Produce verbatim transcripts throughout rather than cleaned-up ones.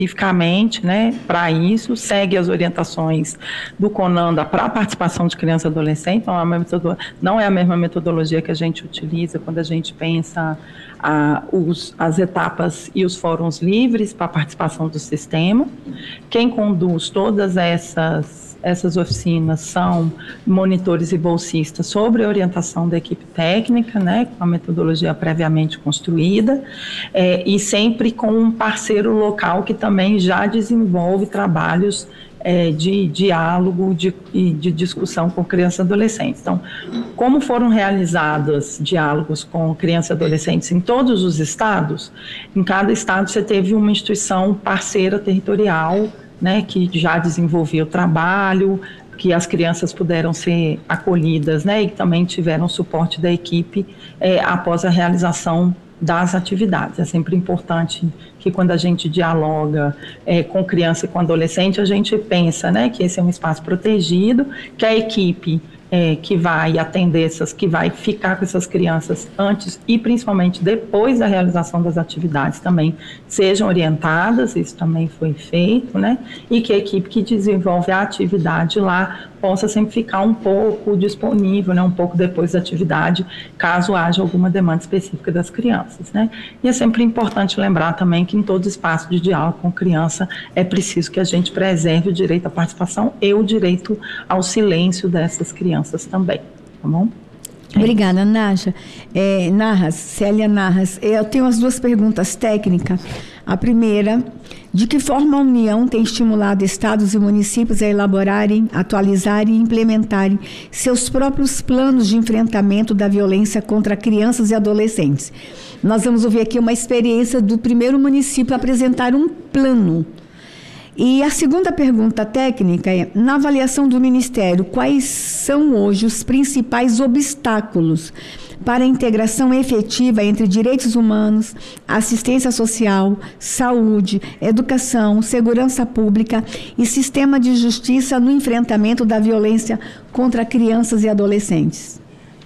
especificamente, né, para isso, segue as orientações do CONANDA para a participação de criança e adolescente, então, não é a mesma metodologia que a gente utiliza quando a gente pensa a, os, as etapas e os fóruns livres para a participação do sistema. Quem conduz todas essas Essas oficinas são monitores e bolsistas sobre a orientação da equipe técnica, né, com a metodologia previamente construída, é, e sempre com um parceiro local que também já desenvolve trabalhos é, de diálogo de, e de discussão com crianças e adolescentes. Então, como foram realizados diálogos com crianças e adolescentes em todos os estados, em cada estado você teve uma instituição parceira territorial, né, que já desenvolveu o trabalho, que as crianças puderam ser acolhidas, né, e também tiveram suporte da equipe é, após a realização das atividades. É sempre importante que quando a gente dialoga é, com criança e com adolescente, a gente pensa, né, que esse é um espaço protegido, que a equipe É, que vai atender essas, que vai ficar com essas crianças antes e principalmente depois da realização das atividades também sejam orientadas, isso também foi feito, né? E que a equipe que desenvolve a atividade lá possa sempre ficar um pouco disponível, né? Um pouco depois da atividade, caso haja alguma demanda específica das crianças, né? E é sempre importante lembrar também que em todo espaço de diálogo com criança é preciso que a gente preserve o direito à participação e o direito ao silêncio dessas crianças também, tá bom? Obrigada, Nádia. É, Narras, Célia Narras, eu tenho as duas perguntas técnicas. A primeira, de que forma a União tem estimulado estados e municípios a elaborarem, atualizarem e implementarem seus próprios planos de enfrentamento da violência contra crianças e adolescentes? Nós vamos ouvir aqui uma experiência do primeiro município a apresentar um plano. E a segunda pergunta técnica é, na avaliação do Ministério, quais são hoje os principais obstáculos para a integração efetiva entre direitos humanos, assistência social, saúde, educação, segurança pública e sistema de justiça no enfrentamento da violência contra crianças e adolescentes?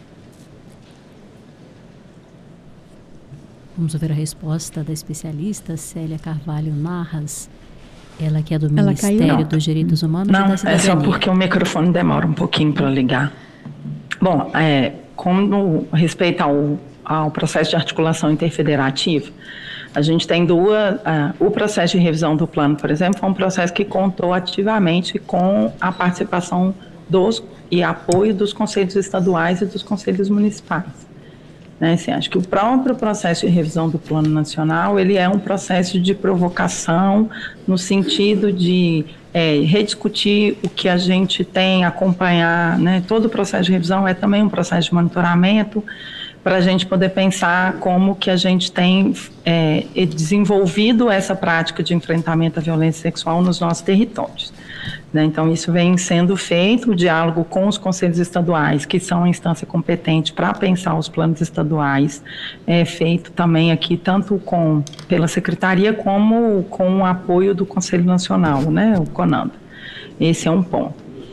Vamos ouvir a resposta da especialista Célia Carvalho Narras. Ela que é do Ela Ministério caiu, dos Direitos Humanos não, e da Cidadania. É só porque o microfone demora um pouquinho para ligar. Bom, é, com respeito ao, ao processo de articulação interfederativa, a gente tem duas... Uh, o processo de revisão do plano, por exemplo, foi um processo que contou ativamente com a participação dos e apoio dos conselhos estaduais e dos conselhos municipais. Né, assim, acho que o próprio processo de revisão do Plano Nacional, ele é um processo de provocação no sentido de é, rediscutir o que a gente tem, acompanhar, né, todo o processo de revisão é também um processo de monitoramento para a gente poder pensar como que a gente tem é, desenvolvido essa prática de enfrentamento à violência sexual nos nossos territórios. Né? Então, isso vem sendo feito, o diálogo com os conselhos estaduais, que são a instância competente para pensar os planos estaduais, é feito também aqui, tanto com, pela Secretaria, como com o apoio do Conselho Nacional, né? O CONANDA. Esse é um ponto.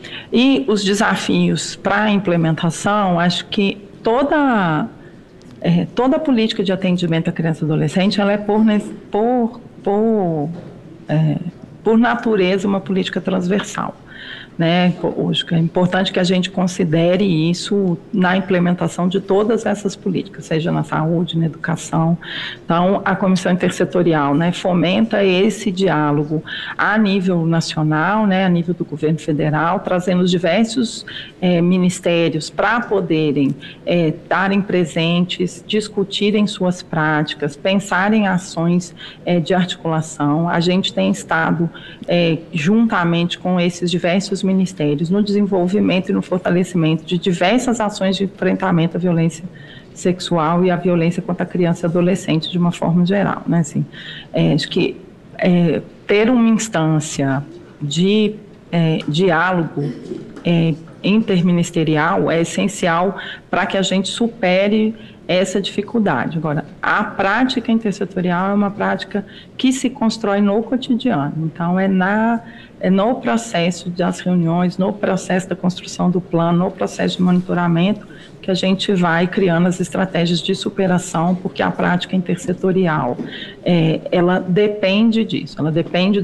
E os desafios para a implementação, acho que toda... É, toda a política de atendimento à criança e adolescente, ela é por, por, por, é, por natureza uma política transversal. Né? Hoje é importante que a gente considere isso na implementação de todas essas políticas, seja na saúde, na educação. Então, a Comissão Intersetorial, né, fomenta esse diálogo a nível nacional, né, a nível do governo federal, trazendo os diversos é, ministérios para poderem é, estarem presentes, discutirem suas práticas, pensarem ações é, de articulação. A gente tem estado é, juntamente com esses diversos ministérios no desenvolvimento e no fortalecimento de diversas ações de enfrentamento à violência sexual e à violência contra a criança e adolescente de uma forma geral, né? Assim, é, acho que é, ter uma instância de é, diálogo é, interministerial é essencial para que a gente supere essa dificuldade. Agora, a prática intersetorial é uma prática que se constrói no cotidiano. Então, é, na, é no processo das reuniões, no processo da construção do plano, no processo de monitoramento, que a gente vai criando as estratégias de superação, porque a prática intersetorial, é, ela depende disso, ela depende